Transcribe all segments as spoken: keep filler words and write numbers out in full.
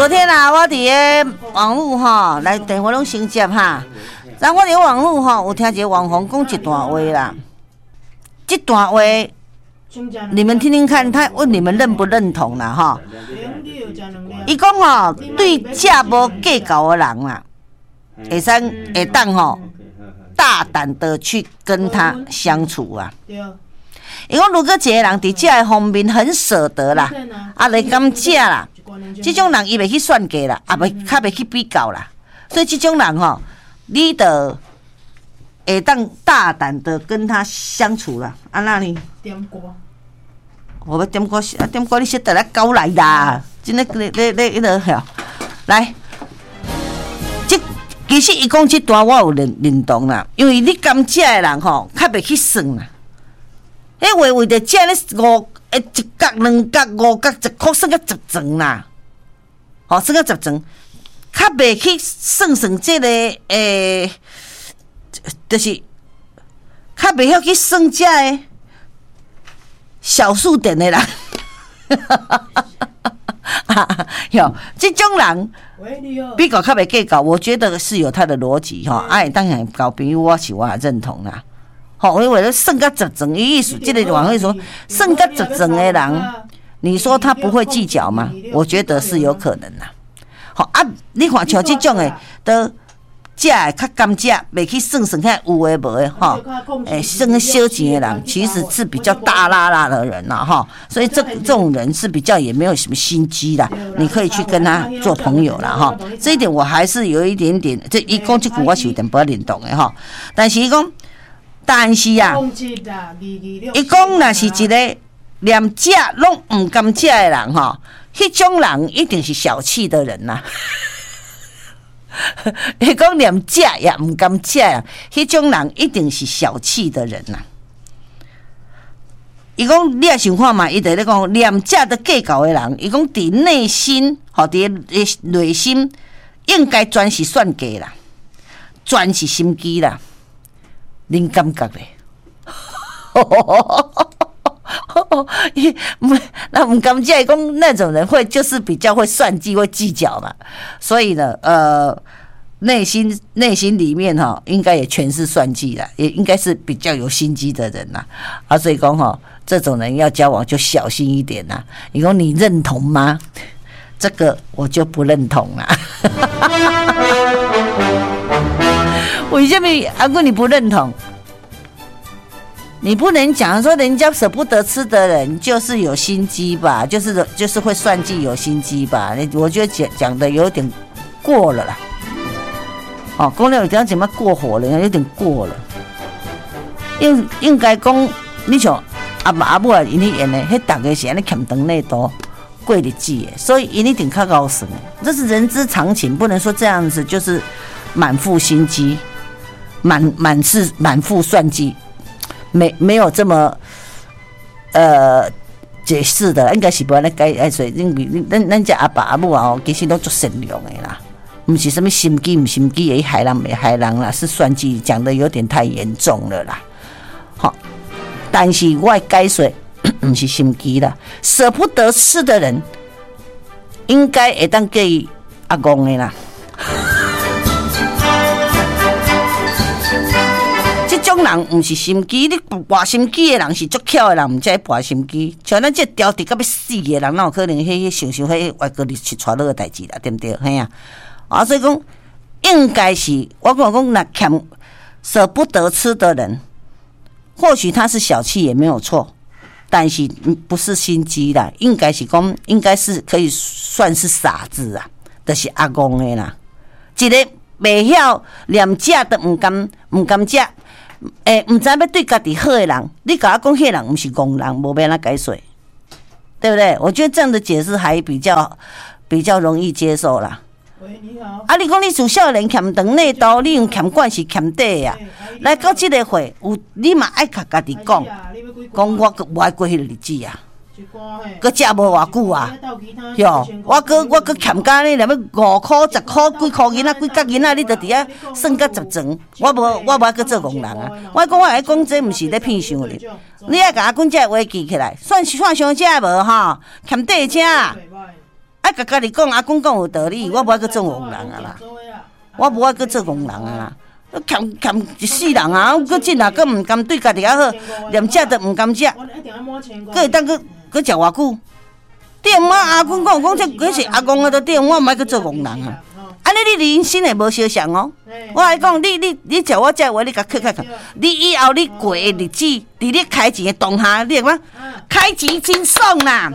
昨天啊，我伫个网络吼来电话拢先接哈，然后我伫网络吼有听一个网红讲一段话啦，这段话你们听听看，他问你们认不认同啦哈？伊讲吼，对价无计较的人啦，会使会当吼大胆的去跟他相处啊。伊讲如果一个人伫这方面很舍得啦，啊来甘借啦，这种人伊袂去算计啦，啊袂较袂去比较啦，所以这种人吼，你得会当大胆的跟他相处啦。啊那你点歌，我要点歌，啊点歌你先得来搞来啦，真诶你你你你个来，这其实伊讲这段我有认认同啦，因为你甘借的人吼，较袂去算啦。迄话为着借咧五诶一角两角五角一箍算到十层啦，吼算到十层，较袂去算算即个诶，就是较袂晓去算遮诶小数点诶人，哟，即种人比较较袂计较，我觉得是有他的逻辑吼。哎，当然交朋友我是我也认同啦。好，因为算到十层，意思这个网会说算到十层的人，你说他不会计较吗？我觉得是有可能啦。好啊，你看像这种的，都借的较甘借，袂去算算看有的无的哈。诶，算个小钱的人，其实是比较大拉拉的人啦哈。所以这这种人是比较也没有什么心机啦，你可以去跟他做朋友啦哈。这一点我还是有一点点，这伊讲这句我是有点不认同的哈。但是伊讲。但是啊，伊讲若是一个连借拢唔甘借的人吼，迄种人一定是小气的人呐、啊。伊讲连借也唔甘借啊，迄种人一定是小气的人呐、啊。伊讲你也想看嘛，伊在咧讲连借都计较的人，伊讲伫内心吼，伫内心应该全是算计啦，全是心机啦。恁感觉咧？那唔敢借讲那种人会就是比较会算计、会计较嘛，所以呢，呃，内心内心里面哈，应该也全是算计啦，也应该是比较有心机的人啦。啊，所以讲哈，这种人要交往就小心一点啦。你说你认同吗？这个我就不认同啦。为什么阿哥你不认同？你不能讲说人家舍不得吃的人就是有心机吧，就是就是会算计有心机吧？我觉得讲讲的有点过了啦。哦，讲了有点怎么过火了，有点过了。应应该讲，你像阿爸阿母啊，因咧演的，迄大家是安尼欠长内多过日子的，所以因一定较高兴。这是人之常情，不能说这样子就是满腹心机。满满是满腹算计，没没有这么呃解释的，应该是不安尼解哎，所以因为咱咱这阿爸阿母啊，其实都做善良的啦，不是什么心机唔心机的害人没害人啦，是算计，讲的有点太严重了啦。好，但是我解说不是心机啦，舍不得吃的人，应该会当给阿公的啦。这种人不是心机，你博心机的人是足巧的人，唔才博心机。像咱这挑剔到要死的人，哪有可能迄想想迄外国日去娶落个代志啦，对不对？嘿啊，啊，所以讲应该是我讲讲，那欠舍不得吃的人，或许他是小气也没有错，但是不是心机啦，应该是讲，应该是可以算是傻子啊，就是阿公的啦，一个袂晓廉价的唔甘唔甘食。诶，唔知要对家己好的人，你甲我讲，迄人唔是戆人，无要安解说，对不对？我觉得这样的解释还比较比较容易接受啦。喂，你好。啊，你讲你自少年欠长内刀，你用欠管是欠底呀？来到这个会，有你嘛爱甲家己讲，讲我我爱过迄个日子啊。搁食无偌久啊？哟，我搁我搁欠家呢，连要五箍、十箍、几箍银仔、几角银仔，你着伫遐算到十层。我无我无爱搁做戆人啊！我讲我爱讲这，毋是咧骗想你。你爱甲我讲这话记起来，算算上这无吼，欠底这。啊， 啊，甲家己讲，阿公讲有道理，我无爱去做戆人啊啦，我无爱去做戆人啊啦。欠欠一世人啊，佫真啊，佫毋甘对家己较好，连食都毋甘食，佫会当佫佫食偌久？对毋啊？阿公讲讲，这佫是阿公啊，都对，我毋爱去做戆人啊。安尼你人生会无相像哦。我来讲，你你你食我这话，你甲克克克，你以后你过的日子，伫你开钱的当下，你讲开钱真爽啦。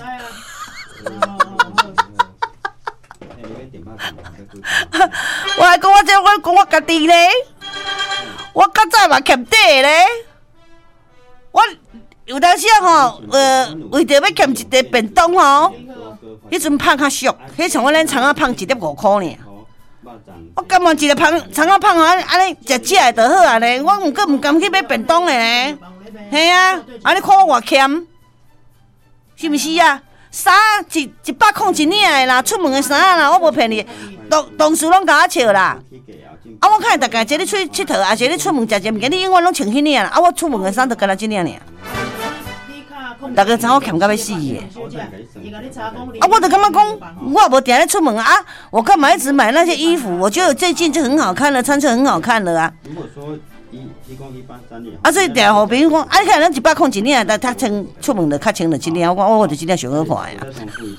我来讲，我这我讲我家己咧。我较早嘛欠底咧，我有当时啊吼，呃，为着要欠一块便当吼，迄阵胖较俗，迄像我咱厂仔胖一粒五箍呢。我甘愿一个胖厂仔胖安安尼食食的就好啊咧，我毋过毋甘去买便当的咧，系啊，安尼看我偌欠，是毋是啊？衫一一百块一领的啦，出门的衫啦，我无骗你，同同事拢甲我笑啦。啊，我看逐家坐咧出去佚佗，也是咧出门食者物件，你永远拢穿迄领啦。啊，我出门的衫就干那即领尔。逐个知我欠到要死的。啊，我就感觉讲，我也无定咧出门啊，我干嘛一直买那些衣服？我觉得最近就很好看了，穿出很好看了啊。啊，所以定互朋友讲，啊，你看咱一百块一领，但他穿出门就较穿就即领，我讲我就即领上好看呀。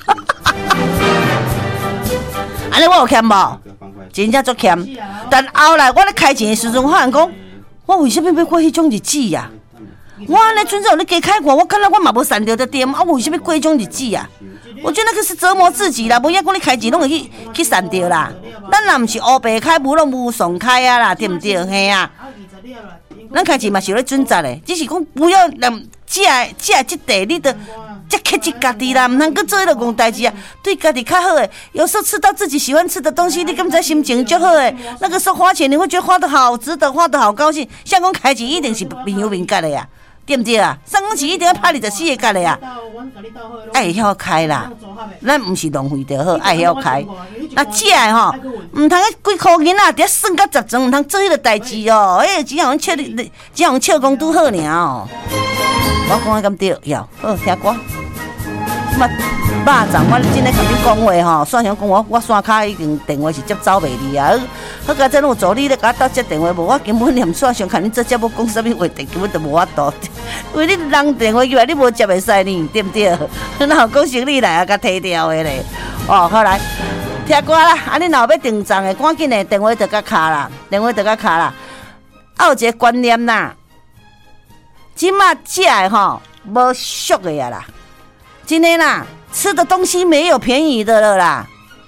安尼我有欠无？真正足欠。但后来我咧开钱的时阵，我发现讲，我为什么要过迄种日子呀、啊？我安尼准做咧加开过，我感觉我嘛无赚到的点，啊，我为什么过迄种日子呀、啊？我觉得那个是折磨自己啦，无影讲你开钱拢会去去赚到啦。咱若毋是乌白开，无拢无爽开啊啦，对毋对？嘿啊。咱开钱嘛是有咧准则的，只是讲不要让食食即地，你得才克制家己啦，毋通去做迄个戆代志啊，对家己较好诶。有时候吃到自己喜欢吃的东西，你敢知心情就好诶。那个时候花钱，你会觉得花得好值得，花得好高兴。像讲开钱一定是面有面角的呀，对毋对啊？上讲是一定要拍二十四个角的呀，爱会晓开啦。咱毋是浪费就好，爱会晓开。那食诶吼，毋通个几箍银仔，伫遐算到十庄，毋通做迄个代志哦。迄只好笑你，只好笑讲拄好尔哦。我讲得敢对，要好听歌。即马肉粽，我真咧甲你讲话吼，算上讲我我山骹已经电话是接走袂离啊。好佳真有助理咧甲我斗接电话无？我根本连线上看你这节目讲啥物话题，根本就无法度。因为你人电话过来，你无接袂使呢，对毋对？哪有讲生理来啊，甲摕掉的咧？哦，好来听歌啦！啊，你若要订粽的，赶紧的电话就甲卡啦，电话就甲卡啦。啊，有一个观念啦，即马食的吼无俗的啊啦，真的啦，吃的东西没有便宜的了啦。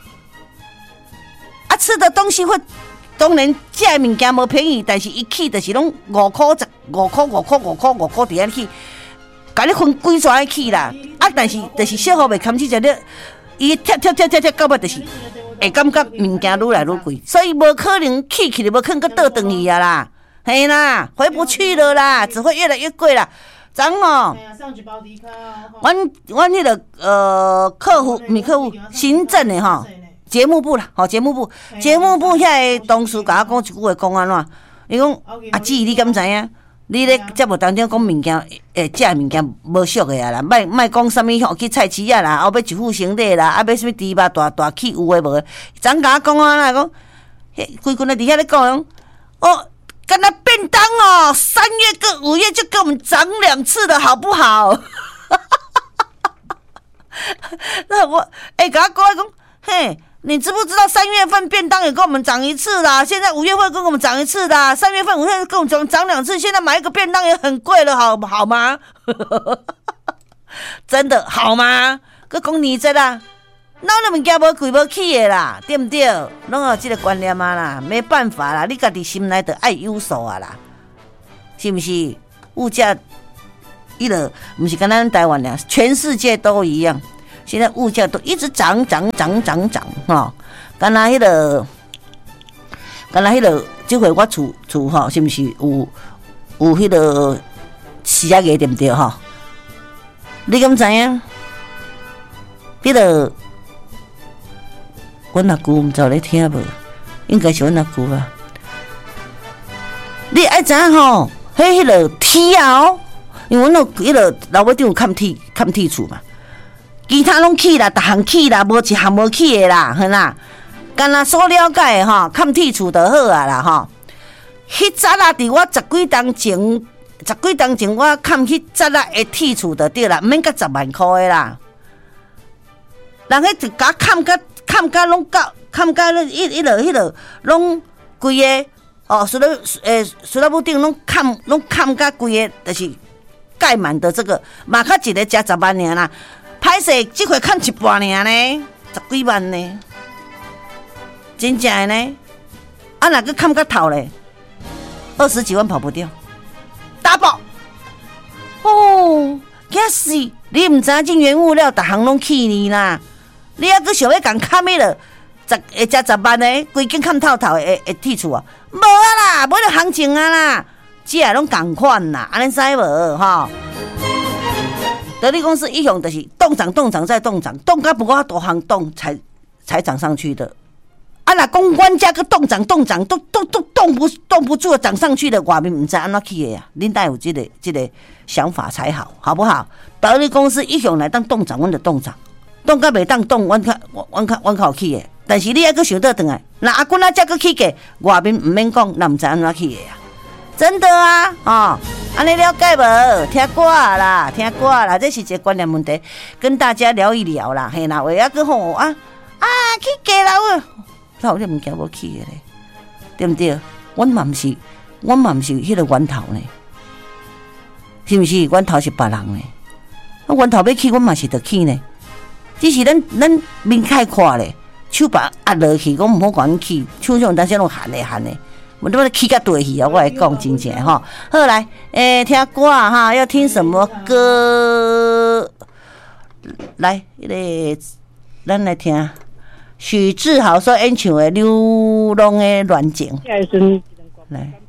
啊，吃的东西会。当然，食的物件无便宜，但是伊起就是拢五块十、五块、五块、五块、五块伫遐起，甲你分几转起啦。啊，但是就是小号袂堪起，就咧伊贴贴贴贴贴，到尾就是会感觉物件愈来愈贵，所以无可能起起就无可能佫倒转去啊啦，嘿啦，回不去了啦，只会越来越贵啦。昨哦，阮阮迄个呃客户，毋是客户，行政的吼。节目部啦，吼节目部，节目部遐个同事甲我讲一句话，讲安怎？伊讲阿姊，你敢知影？你咧节目当中讲物件，诶，食物件无俗的啊啦，莫莫讲啥物吼去菜市啊啦，后要一副生理啦，啊要啥物猪肉大大起有诶无？昨甲我讲安怎讲？迄规群咧伫遐咧讲，哦，敢若便当哦，三月跟五月就给我们涨两次的好不好？那我诶，甲我讲讲，嘿。你知不知道三月份便当也跟我们涨一次啦？现在五月份跟我们涨一次啦，三月份、五月份跟我们涨涨两次。现在买一个便当也很贵了，好好吗？真的好吗？佮讲你知啦，那那物件无贵无起的啦，对不对？拢有这个观念啊啦，没办法啦，你家己心内得爱有数啊啦，是不是？物价一了，不是跟咱台湾俩，全世界都一样。现在物价都一直涨涨涨涨涨吼，敢若迄个，敢若迄个，即回我厝厝吼，是毋是有有迄个四啊个对毋对吼？你敢知影？迄个阮阿姑毋知咧听无？应该是阮阿姑啊。你爱知影吼？迄迄个铁啊，因为阮有迄个老尾顶有看铁看铁厝嘛。 其他拢去啦，逐项去啦，无一项无去的啦，哼啦。干那所了解的吼，看剔除就好啊啦吼。迄早啊，伫我十几当前，十几当前我看迄早啊会剔除就对啦，毋免甲十万箍的啦。人迄一甲看甲看甲拢到，看甲迄迄落迄落拢规个哦，除了诶，除了不定拢看拢看甲规个，就是盖满的这个，嘛较一个加十万尔啦。歹势，即回看一半尔呢，十几万呢。真正的呢，啊，哪个看个头嘞？二十几万跑不掉 ，double 哦，假死！你唔知影进原物料，逐项拢去你啦。你还阁想要共砍迄落十会加十万的，规间砍透透会会剔除啊？无啊啦，无了行情啊啦，这也拢共款啦，安尼知无吼？得力公司一向就是动涨、动涨再动涨，动到不够多行动才才涨上去的。啊，那公关价个动涨动涨都都都动不动不住涨上去的，外面唔知安怎去的呀？恁带有这个这个想法才好，好不好？得力公司一向来当动涨，阮就动涨，动甲袂当动，阮较阮较阮较有去的。但是你还阁想倒转来，那阿滚啊价个去个，外面唔免讲，那唔知安怎去的呀？真的啊，哦，安尼了解无？听歌啦，听歌啦，这是一个观念问题，跟大家聊一聊啦。嘿啦，为啊个吼啊啊去价啦喂。那有这物件无去的咧，对不对？阮嘛毋是，阮嘛毋是迄个源头呢，是毋是？源头是别人呢，啊源头要去，阮嘛是得去呢。只是咱咱面开看咧，手把压落去，我毋好讲去，手上当时拢寒的寒的，我都要去甲对去啊！我来讲真正吼。好来，诶、欸，听歌啊哈，要听什么歌？来，迄、那个，咱来听。许志豪所演唱的《流浪的恋情》，来。